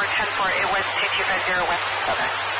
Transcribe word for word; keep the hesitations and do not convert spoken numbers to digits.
ten four, it was two two five zero West Southern.